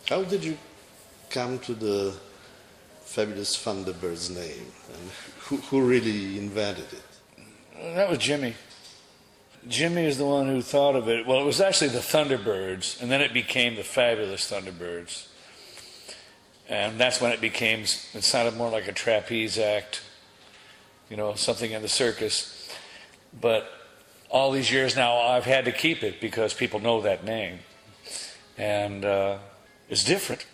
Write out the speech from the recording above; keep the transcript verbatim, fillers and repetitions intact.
How did you come to the Fabulous Thunderbirds name? And who, who really invented it? That was Jimmy. Jimmy is the one who thought of it. Well, it was actually the Thunderbirds, and then it became the Fabulous Thunderbirds. And that's when it became, it sounded more like a trapeze act, you know, something in the circus. But all these years now, I've had to keep it because people know that name. And uh, it's different.